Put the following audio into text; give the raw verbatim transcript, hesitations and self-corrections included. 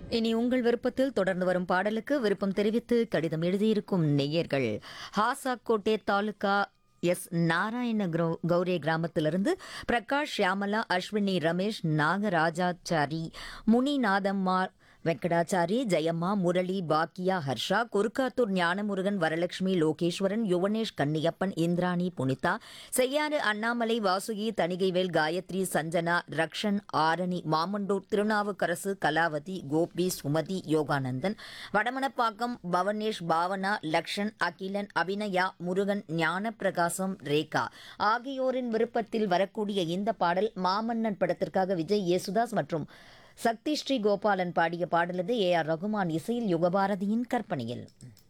இனி உங்கள் விருப்பத்தில் தொடர்ந்து வரும் பாடலுக்கு விருப்பம் தெரிவித்து கடிதம் எழுதியிருக்கும் நேயர்கள் ஹாசாக்கோட்டே தாலுகா எஸ் நாராயண கிரௌ- கௌரே கிராமத்திலிருந்து பிரகாஷ் ஷியாமலா அஸ்வினி ரமேஷ் நாகராஜாச்சாரி முனிநாதம்மா வெங்கடாச்சாரி ஜெயம்மா முரளி பாக்கியா ஹர்ஷா குருக்காத்தூர் ஞானமுருகன் வரலட்சுமி லோகேஸ்வரன் யுவனேஷ் கன்னியப்பன் இந்திராணி புனிதா செய்யாறு அண்ணாமலை வாசுகி தணிகைவேல் காயத்ரி சஞ்சனா ரக்ஷன் ஆரணி மாமண்டூர் திருநாவுக்கரசு கலாவதி கோபி சுமதி யோகானந்தன் வடமணப்பாக்கம் பவனேஷ் பாவனா லக்ஷன் அகிலன் அபிநயா முருகன் ஞானப்பிரகாசம் ரேகா ஆகியோரின் விருப்பத்தில் வரக்கூடிய இந்த பாடல் மாமன்னன் படத்திற்காக விஜய் யேசுதாஸ் மற்றும் சக்தி ஸ்ரீ கோபாலன் பாடிய பாடலது ஏ ஆர் ரகுமான் இசையில் யுகபாரதியின் கற்பனையில்.